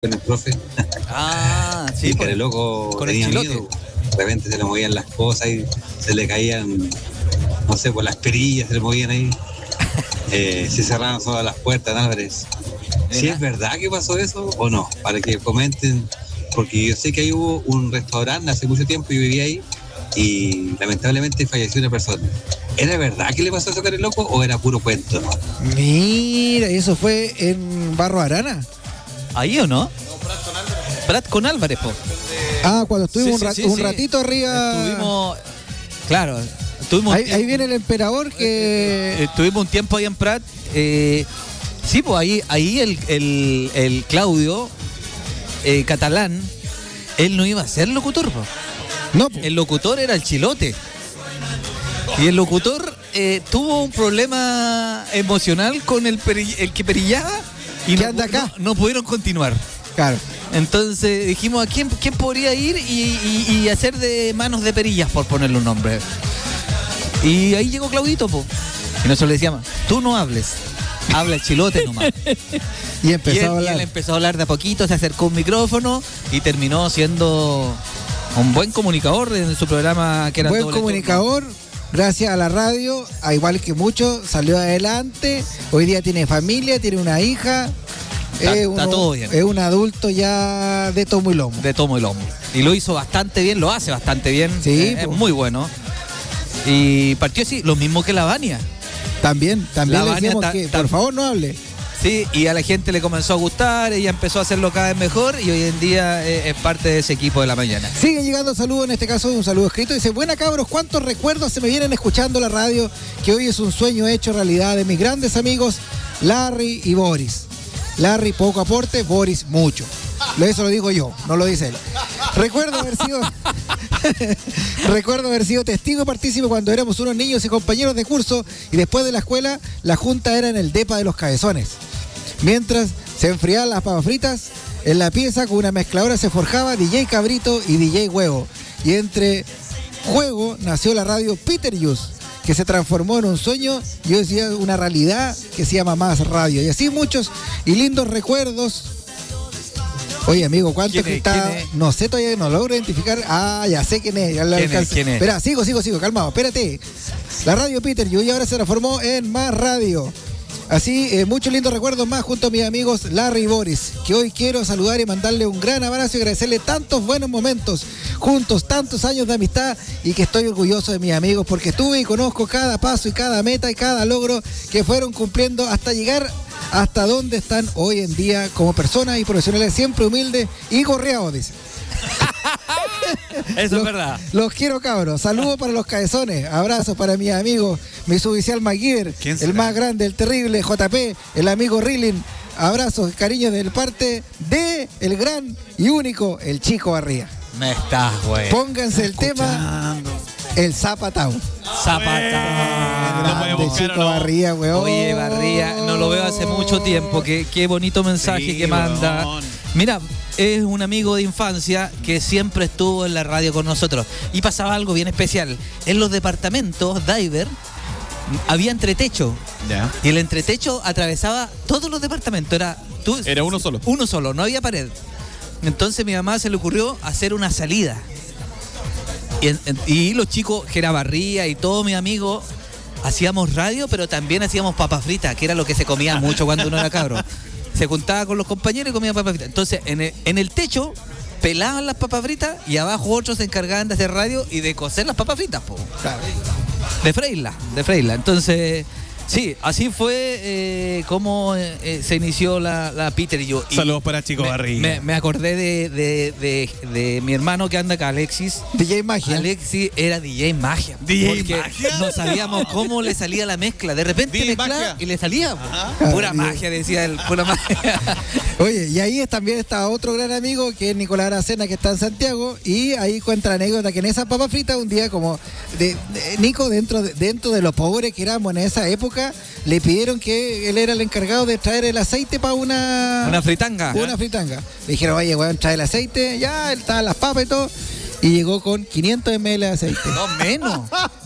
con el profe. Sí, y el loco con el tenía chilote. miedo. De repente se le movían las cosas y se le caían, no sé, por las perillas se le movían ahí. Se cerraron todas las puertas, Álvarez. ¿Si es verdad que pasó eso o no? Para que comenten, porque yo sé que ahí hubo un restaurante hace mucho tiempo, yo vivía ahí y lamentablemente falleció una persona. ¿Era verdad que le pasó a tocar el loco o era puro cuento, no? Mira, ¿eso fue en Barro Arana? ¿Ahí o no? Prat con Álvarez, po. Cuando estuvimos Sí, un ratito arriba. Estuvimos, claro, ahí viene el emperador que... Estuvimos un tiempo ahí en Prat. Sí, pues ahí el Claudio Catalán, él no iba a ser locutor, po. No, po. El locutor era el Chilote. Y el locutor tuvo un problema emocional con el que perillaba y ¿Qué anda acá? No pudieron continuar. Claro. Entonces dijimos, ¿a quién podría ir y hacer de manos de perillas, por ponerle un nombre? Y ahí llegó Claudito, po. Y nosotros le decíamos, tú no hables, habla el Chilote nomás. Y empezó a hablar. Y él empezó a hablar de a poquito, se acercó un micrófono y terminó siendo un buen comunicador en su programa que era buen Doble comunicador. Turno. Gracias a la radio, a igual que muchos, salió adelante. Hoy día tiene familia, tiene una hija. Está todo bien. Es un adulto ya de tomo y lomo. De tomo y lomo. Y lo hizo bastante bien, lo hace bastante bien. Sí, es muy bueno. Y partió así, lo mismo que la Vania. También La le Vania decíamos que por favor no hable. Sí, y a la gente le comenzó a gustar, ella empezó a hacerlo cada vez mejor y hoy en día es parte de ese equipo de la mañana. Siguen llegando saludos, en este caso un saludo escrito. Dice, buena cabros, cuántos recuerdos se me vienen escuchando la radio, que hoy es un sueño hecho realidad de mis grandes amigos Larry y Boris. Larry poco aporte, Boris mucho. Eso lo digo yo, no lo dice él. Recuerdo haber sido testigo y partícipe cuando éramos unos niños y compañeros de curso y después de la escuela la junta era en el depa de los Cabezones. Mientras se enfriaban las papas fritas, en la pieza con una mezcladora se forjaba DJ Cabrito y DJ Huevo. Y entre juego nació la radio Peter Yus, que se transformó en un sueño, yo decía una realidad que se llama Más Radio. Y así muchos y lindos recuerdos. Oye, amigo, ¿cuánto que está? No sé, todavía no logro identificar. Ya sé quién es. ¿Quién es? Espera, sigo, calmado, espérate. La radio Peter Yu y ahora se transformó en Más Radio. Así, muchos lindos recuerdos más junto a mis amigos Larry y Boris, que hoy quiero saludar y mandarle un gran abrazo y agradecerle tantos buenos momentos juntos, tantos años de amistad y que estoy orgulloso de mis amigos porque estuve y conozco cada paso y cada meta y cada logro que fueron cumpliendo hasta llegar hasta donde están hoy en día como personas y profesionales siempre humildes y gorreados, dice. Eso es verdad. Los quiero, cabros. Saludos para los cabezones. Abrazos para mis amigos. Mi suboficial MacGyver, el más grande, el terrible JP, el amigo Rilin. Abrazos, cariños del parte de el gran y único, el Chico Barría. Me estás, güey. Pónganse el tema, el Zapatao. Grande Chico Barría, weón. Oye, Barría, no lo veo hace mucho tiempo. Qué bonito mensaje que manda. Weón. Mira, es un amigo de infancia que siempre estuvo en la radio con nosotros. Y pasaba algo bien especial. En los departamentos, Diver, había entretecho. Ya. Y el entretecho atravesaba todos los departamentos. Era uno solo. Uno solo, no había pared. Entonces a mi mamá se le ocurrió hacer una salida. Y los chicos, Gerabarría y todos mis amigos, hacíamos radio, pero también hacíamos papas fritas, que era lo que se comía mucho cuando uno era cabro. Se juntaba con los compañeros y comía papas fritas. Entonces, en el techo pelaban las papas fritas y abajo otros se encargaban de hacer radio y de cocer las papas fritas, po. Claro. De freírla. Entonces, sí, así fue como se inició la Peter y yo. Saludos para Chico Barriga. Me acordé de mi hermano que anda acá, Alexis. DJ Magia. Alexis era DJ Magia. DJ Magia. No sabíamos cómo le salía la mezcla. De repente DJ mezclaba Magia. y le salía. Ajá. Pura magia, decía él. Pura magia. Oye, y ahí también está otro gran amigo que es Nicolás Aracena, que está en Santiago, y ahí cuenta la anécdota que en esa papa frita un día como Nico dentro de lo pobre que éramos en esa época, le pidieron que él era el encargado de traer el aceite para una fritanga. Una fritanga. Le dijeron, oye, weón, trae el aceite, ya, estaban las papas y todo, y llegó con 500 ml de aceite. No menos.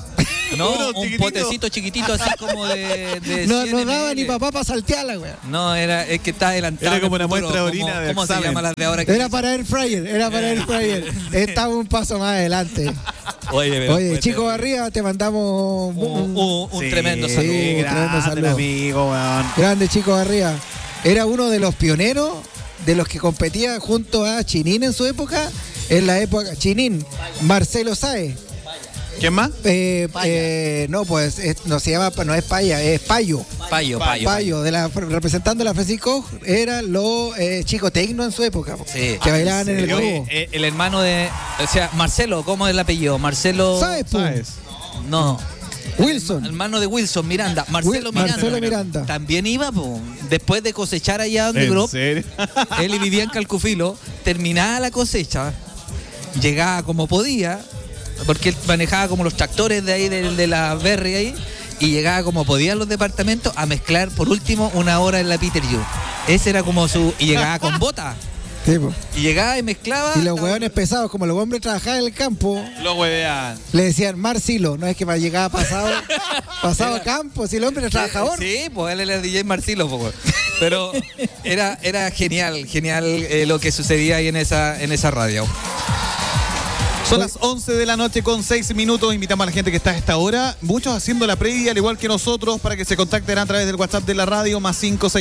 No, Uno un chiquitito. potecito chiquitito así como de No 100 daba ml. ni papá para saltearla, weón. No, es que está adelantado. Era como en el una futuro, muestra de orina de ¿Cómo se examen. llama las de ahora? Era para Air Fryer. Estaba un paso más adelante. Oye, Chico Barría, te mandamos un Sí, tremendo saludo. Sí, tremendo grande, saludo. amigo, weón. grande Chico Barría. Era uno de los pioneros de los que competía junto a Chinín en su época. En la época, Chinín, Marcelo Sáez. ¿Quién más? No, pues no se llama, no es Paya, es Payo. Payo. Payo, representando a la Francisco, eran los chicos tecno en su época, Sí. que bailaban en el Oye, globo. el hermano de. O sea, Marcelo, ¿cómo es el apellido? Marcelo. ¿Sabes, po? ¿Sabes? No. Wilson. Hermano de Wilson Miranda. Marcelo Miranda. Marcelo Miranda. También iba, po, después de cosechar allá donde ¿En Grop, serio? él vivía en Calcufilo, terminaba la cosecha, llegaba como podía, porque él manejaba como los tractores de ahí, de la Berry ahí, y llegaba como podía a los departamentos a mezclar por último una hora en la Peter Yu. Ese era como su. Y llegaba con bota. Sí, po. Y llegaba y mezclaba. Y los hueones pesados, como los hombres trabajaban en el campo, Lo huevean. le decían Marcilo, no es que llegaba pasado a campo, si el hombre era trabajador. Sí, pues él era DJ Marcilo, pues. Pero era genial lo que sucedía ahí en esa radio. Son las 11 de la noche con 6 minutos. Invitamos a la gente que está a esta hora. Muchos haciendo la previa, al igual que nosotros, para que se contacten a través del WhatsApp de la radio, más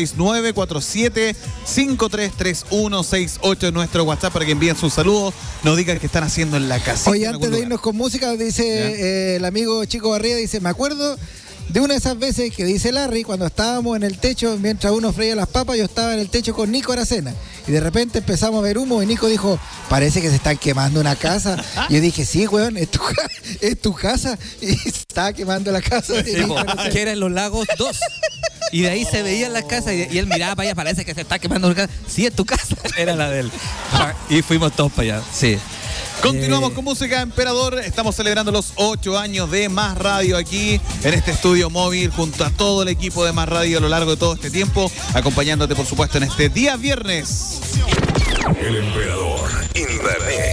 569-47-533168 en nuestro WhatsApp, para que envíen sus saludos, nos digan qué están haciendo en la casa. Oye, antes de irnos con música, dice el amigo Chico Barría, dice, me acuerdo de una de esas veces que dice Larry, cuando estábamos en el techo, mientras uno freía las papas, yo estaba en el techo con Nico Aracena. Y de repente empezamos a ver humo y Nico dijo, parece que se están quemando una casa. Y yo dije, sí, weón, es tu casa. Y se estaba quemando la casa de Sí, Nico po, Aracena. que era en los lagos 2. Y de ahí se veían las casas y él miraba para allá, parece que se está quemando una casa. Sí, es tu casa. Era la de él. Y fuimos todos para allá, sí. Continuamos con música, Emperador. Estamos celebrando los 8 años de Más Radio aquí en este estudio móvil, junto a todo el equipo de Más Radio a lo largo de todo este tiempo, acompañándote, por supuesto, en este día viernes. El Emperador in the mix.